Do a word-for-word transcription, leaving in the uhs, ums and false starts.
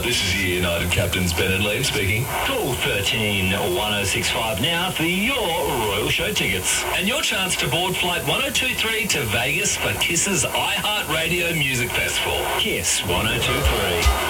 this is your United Captains Ben and Liam speaking. Call thirteen one oh six five now for your Royal Show tickets. And your chance to board flight one oh two three to Vegas for Kiss's iHeartRadio Music Festival. Kiss one oh two three.